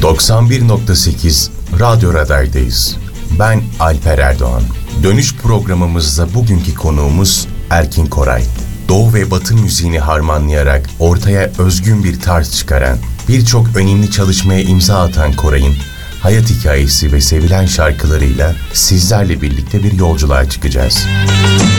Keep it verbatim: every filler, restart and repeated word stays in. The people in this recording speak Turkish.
doksan bir nokta sekiz Radyo Radar'dayız. Ben Alper Erdoğan. Dönüş programımızda bugünkü konuğumuz Erkin Koray. Doğu ve Batı müziğini harmanlayarak ortaya özgün bir tarz çıkaran, birçok önemli çalışmaya imza atan Koray'ın hayat hikayesi ve sevilen şarkılarıyla sizlerle birlikte bir yolculuğa çıkacağız.